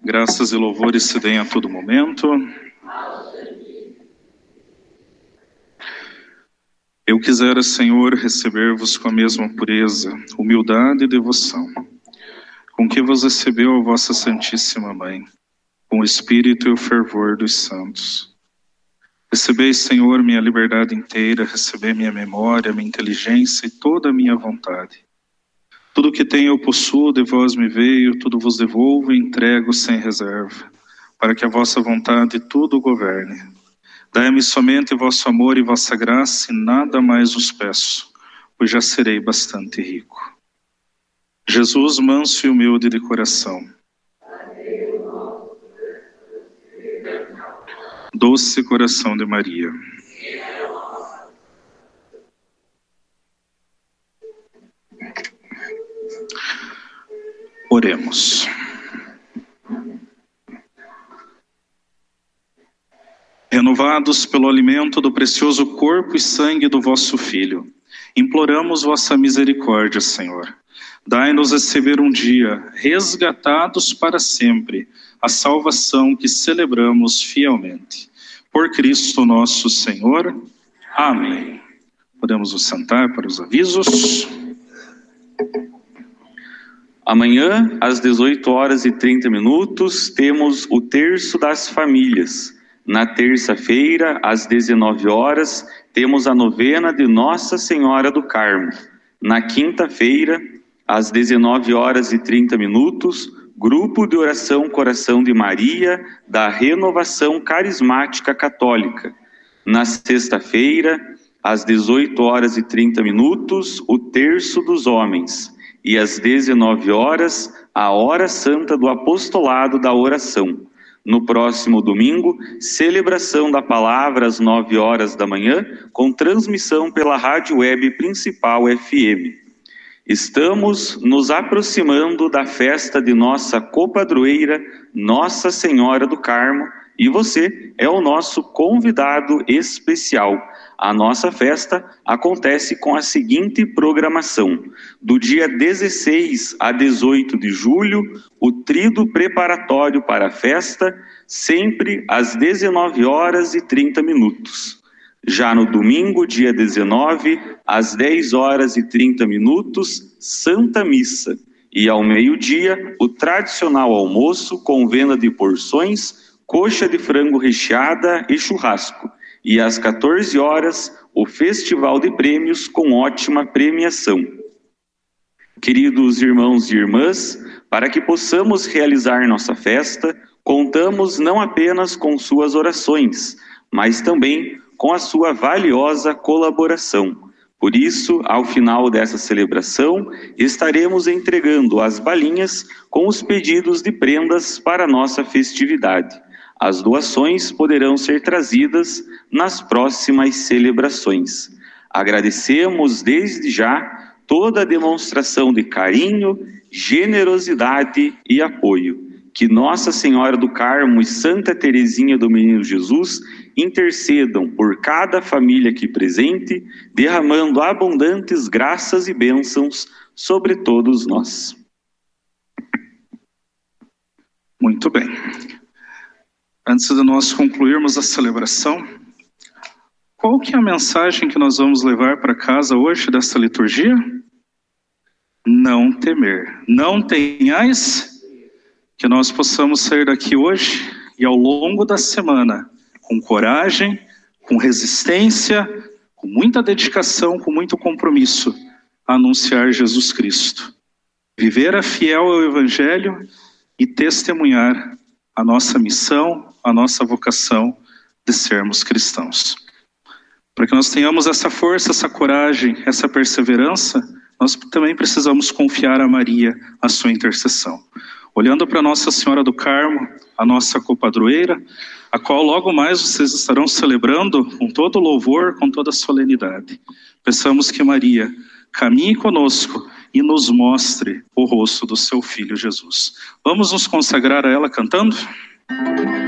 Graças e louvores se deem a todo momento. Eu quisera, Senhor, receber-vos com a mesma pureza, humildade e devoção, com que vos recebeu a vossa Santíssima Mãe, com o Espírito e o fervor dos santos. Recebei, Senhor, minha liberdade inteira, recebei minha memória, minha inteligência e toda a minha vontade. Tudo que tenho eu possuo, de vós me veio, tudo vos devolvo e entrego sem reserva, para que a vossa vontade tudo governe. Dai-me somente vosso amor e vossa graça, e nada mais vos peço, pois já serei bastante rico. Jesus, manso e humilde de coração, doce coração de Maria, oremos. Renovados pelo alimento do precioso corpo e sangue do vosso Filho, imploramos vossa misericórdia, Senhor. Dai-nos receber um dia, resgatados para sempre, a salvação que celebramos fielmente. Por Cristo nosso Senhor. Amém. Podemos nos sentar para os avisos. Amanhã, às 18h30, temos o Terço das Famílias. Na terça-feira, às 19h, temos a novena de Nossa Senhora do Carmo. Na quinta-feira, às 19h30, Grupo de Oração Coração de Maria, da Renovação Carismática Católica. Na sexta-feira, às 18h30, o Terço dos Homens. E às 19h, a Hora Santa do Apostolado da Oração. No próximo domingo, celebração da palavra às 9h da manhã, com transmissão pela Rádio Web Principal FM. Estamos nos aproximando da festa de nossa copadroeira, Nossa Senhora do Carmo, e você é o nosso convidado especial. A nossa festa acontece com a seguinte programação: do dia 16 a 18 de julho, o tríduo preparatório para a festa, sempre às 19h30. Já no domingo, dia 19, às 10h30, Santa Missa. E ao meio-dia, o tradicional almoço com venda de porções, coxa de frango recheada e churrasco. E às 14h, o Festival de Prêmios com ótima premiação. Queridos irmãos e irmãs, para que possamos realizar nossa festa, contamos não apenas com suas orações, mas também com a sua valiosa colaboração. Por isso, ao final dessa celebração, estaremos entregando as balinhas com os pedidos de prendas para a nossa festividade. As doações poderão ser trazidas nas próximas celebrações. Agradecemos desde já toda a demonstração de carinho, generosidade e apoio. Que Nossa Senhora do Carmo e Santa Teresinha do Menino Jesus intercedam por cada família aqui presente, derramando abundantes graças e bênçãos sobre todos nós. Muito bem. Antes de nós concluirmos a celebração, qual que é a mensagem que nós vamos levar para casa hoje desta liturgia? Não temer. Não tenhais, que nós possamos sair daqui hoje e ao longo da semana, com coragem, com resistência, com muita dedicação, com muito compromisso, a anunciar Jesus Cristo. Viver fiel ao Evangelho e testemunhar a nossa missão, a nossa vocação de sermos cristãos. Para que nós tenhamos essa força, essa coragem, essa perseverança, nós também precisamos confiar a Maria, a sua intercessão. Olhando para Nossa Senhora do Carmo, a nossa copadroeira, a qual logo mais vocês estarão celebrando com todo louvor, com toda solenidade. Peçamos que Maria caminhe conosco e nos mostre o rosto do seu Filho Jesus. Vamos nos consagrar a ela cantando?